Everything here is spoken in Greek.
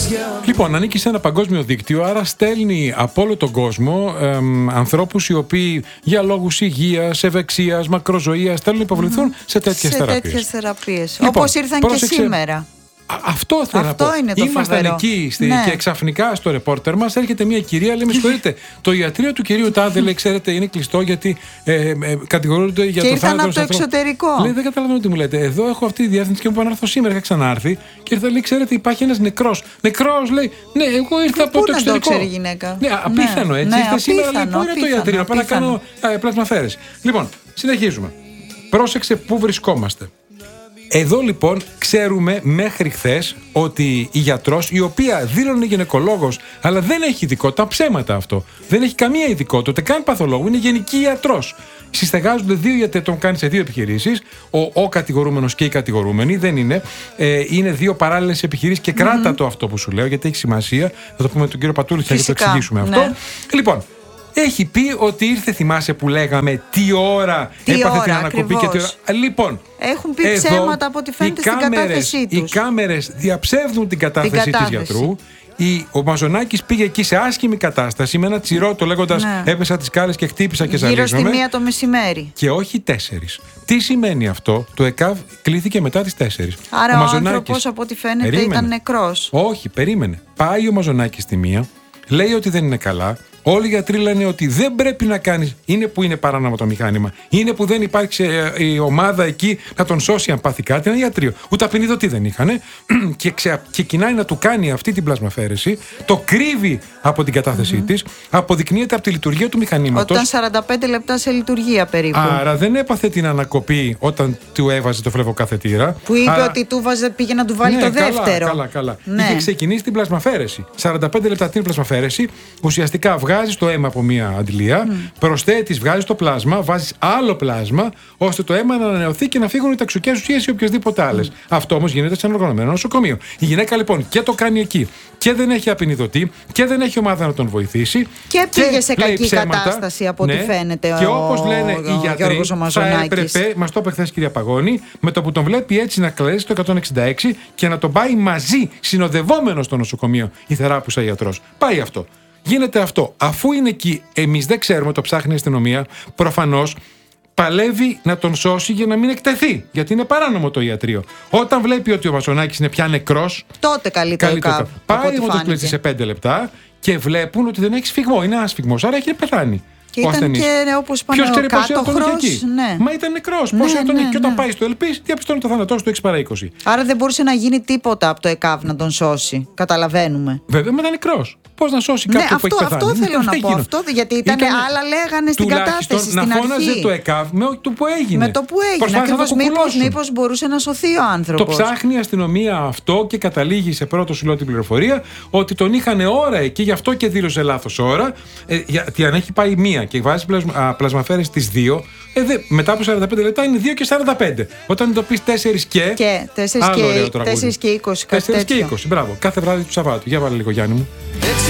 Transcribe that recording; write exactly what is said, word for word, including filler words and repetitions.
Λοιπόν, ανήκει σε ένα παγκόσμιο δίκτυο, άρα στέλνει από όλο τον κόσμο εμ, ανθρώπους οι οποίοι για λόγους υγείας, ευεξίας, μακροζωίας θέλουν να υποβληθούν mm-hmm. σε τέτοιες σε θεραπείες. τέτοιες θεραπείες. Λοιπόν, όπως ήρθαν πρόσεξε... και σήμερα. Αυτό θέλω Αυτό να πω. είναι το Ήμασταν φοβερό. εκεί στη, ναι. και ξαφνικά στο ρεπόρτερ μας έρχεται μια κυρία, λέει: με συγχωρείτε, το ιατρείο του κυρίου Τάδε, λέει, ξέρετε, είναι κλειστό γιατί ε, ε, ε, κατηγορούνται για και το ήρθαν θάνατο. από το εξωτερικό. Λέει: δεν καταλαβαίνω τι μου λέτε. Εδώ έχω αυτή τη διεύθυνση και μου είπαν να έρθω σήμερα. Είχα ξανάρθει και ήρθα, λέει: ξέρετε, υπάρχει ένας νεκρός. Νεκρός, λέει: ναι, εγώ ήρθα από το εξωτερικό. Πού να το ξέρει η γυναίκα. Ναι, απίθανο έτσι. Ναι, ήρθε σήμερα, λέει: πού είναι το ιατρείο, πάω να κάνω πλασμαφέρες. Λοιπόν, συνεχίζουμε. Πρόσεξε πού βρισκόμαστε. Εδώ λοιπόν ξέρουμε μέχρι χθες ότι η γιατρός, η οποία δήλωνε γυναικολόγος, αλλά δεν έχει ειδικότητα, ψέματα αυτό. Δεν έχει καμία ειδικότητα, ούτε καν παθολόγο, είναι γενική ιατρός. Συστεγάζονται δύο γιατροί, τον κάνει σε δύο επιχειρήσεις, ο, ο κατηγορούμενος και η κατηγορούμενη, δεν είναι. Ε, είναι δύο παράλληλες επιχειρήσεις και mm-hmm. κράτα το αυτό που σου λέω, γιατί έχει σημασία. Θα το πούμε τον κύριο Πατούλη και θα το εξηγήσουμε ναι. αυτό. Λοιπόν. Έχει πει ότι ήρθε, θυμάσαι που λέγαμε, τι ώρα τι έπαθε ώρα, την ανακοπή και τι ώρα. Λοιπόν, έχουν πει ψέματα από ό,τι φαίνεται στην κάμερες, κατάθεσή τους. Οι κάμερες διαψεύδουν την κατάθεση, την κατάθεση. της γιατρού. Η, ο Μαζονάκης πήγε εκεί σε άσχημη κατάσταση με ένα τσιρότο λέγοντας ναι. έπεσα τις σκάλες και χτύπησα και ζαλίζομαι. Γύρω στη μία το μεσημέρι. Και όχι τέσσερις. Τι σημαίνει αυτό? Το ΕΚΑΒ κλήθηκε μετά τις τέσσερις. Άρα ο, ο, ο άνθρωπος από ό,τι φαίνεται περίμενε. Ήταν νεκρός. Όχι, περίμενε. Πάει ο Μαζονάκης στη μία, λέει ότι δεν είναι καλά. Όλοι οι γιατροί λένε ότι δεν πρέπει να κάνεις. Είναι που είναι παράνομο το μηχάνημα. Είναι που δεν υπάρχει ε, η ομάδα εκεί να τον σώσει αν πάθει κάτι. Ένα ιατρείο. Ούτε απεινιδωτή δεν είχαν. Και ξεκινάει να του κάνει αυτή την πλασμαφέρεση. Το κρύβει από την κατάθεσή mm-hmm. της. Αποδεικνύεται από τη λειτουργία του μηχανήματος. Όταν σαράντα πέντε λεπτά σε λειτουργία περίπου. Άρα δεν έπαθε την ανακοπή όταν του έβαζε το φλεβοκαθετήρα. Που είπε Άρα... ότι του βάζε, πήγε να του βάλει ναι, το καλά, δεύτερο. Καλά, καλά. Ναι. Είχε ξεκινήσει την πλασμαφέρεση. σαράντα πέντε λεπτά την πλασμαφέρεση. Ουσιαστικά βγάζει το αίμα από μία αντλία, mm. προσθέτεις, βγάζεις το πλάσμα, βάζεις άλλο πλάσμα, ώστε το αίμα να ανανεωθεί και να φύγουν οι τοξικές ουσίες ή οποιασδήποτε άλλες. Mm. Αυτό όμως γίνεται σε ένα οργανωμένο νοσοκομείο. Η γυναίκα λοιπόν και το κάνει εκεί και δεν έχει απεινιδωτή και δεν έχει ομάδα να τον βοηθήσει. Και πήγε και σε κακή ψέματα, κατάσταση από ό,τι ναι, φαίνεται. Και ο, όπως λένε ο, οι γιατροί, θα έπρεπε, μας το είπε χθες κυρία Παγώνη, με το που τον βλέπει έτσι να κλαίσει το εκατόν εξήντα έξι και να τον πάει μαζί, συνοδευόμενο στο νοσοκομείο, η θεράπουσα ιατρός. Πάει αυτό. Γίνεται αυτό. Αφού είναι εκεί, εμείς δεν ξέρουμε, το ψάχνει η αστυνομία, προφανώς παλεύει να τον σώσει για να μην εκτεθεί. Γιατί είναι παράνομο το ιατρείο. Όταν βλέπει ότι ο Μαζονάκης είναι πια νεκρός, τότε καλύτερα. καλύτερα. Πάει να το κλείσει σε πέντε λεπτά και βλέπουν ότι δεν έχει σφιγμό. Είναι άσφιγμος, άρα έχει πεθάνει. Και ήταν και όπως είπαμε ο κάτωχρος. Ναι. Μα ήταν νεκρός. Πόσο ναι, τον ναι, είχε. Και όταν ναι. πάει στο ΕΛΠΙΣ, διαπιστώνει το θάνατό του έξι παρά είκοσι. Άρα δεν μπορούσε να γίνει τίποτα από το ΕΚΑΒ να τον σώσει. Καταλαβαίνουμε. Βέβαια, μετά νεκρός. Πώς να σώσει κάποιον ναι, που έχει πεθάνει. Αυτό θέλω να πω. Αυτό, γιατί ήταν, ήταν άλλα λέγανε στην κατάσταση. Να στην φώναζε αρχή. το ΕΚΑΒ με το που έγινε. Με το που έγινε. Ακριβώς. Μήπως, μήπως μπορούσε να σωθεί ο άνθρωπος. Το ψάχνει η αστυνομία αυτό και καταλήγει σε πρώτο σιλό την πληροφορία ότι τον είχαν ώρα εκεί, γι' αυτό και δήλωσε λάθος ώρα. Ε, γιατί αν έχει πάει μία και βάζει πλασμα, πλασμαφέρες στις δύο, ε, δε, μετά από σαράντα πέντε λεπτά είναι δύο και σαράντα πέντε. Όταν το πεις τέσσερα και. Και τέσσερα και είκοσι. τέσσερα και είκοσι, μπράβο. Κάθε βράδυ του Σαββάτου. Για βάλε λίγο, Γιάννη μου.